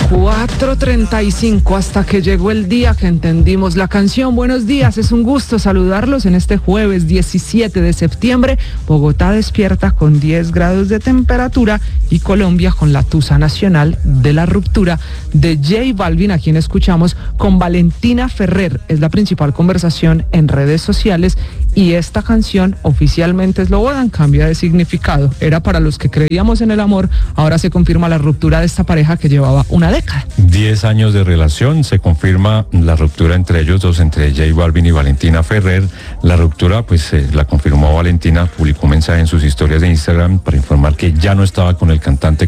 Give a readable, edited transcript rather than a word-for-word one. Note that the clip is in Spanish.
4:35 hasta que llegó el día que entendimos la canción. Buenos días, es un gusto saludarlos en este jueves 17 de septiembre. Bogotá despierta con 10 grados de temperatura y Colombia con la tusa nacional de La Ruptura de J Balvin, a quien escuchamos con Valentina Ferrer. Es la principal conversación en redes sociales y esta canción oficialmente Slobodan cambia de significado. Era para los que creíamos en el amor, ahora se confirma la ruptura de esta pareja que llevaba una década. 10 años de relación, se confirma la ruptura entre ellos dos, entre J Balvin y Valentina Ferrer. La ruptura, pues la confirmó Valentina, publicó un mensaje en sus historias de Instagram para informar que ya no estaba con el cantante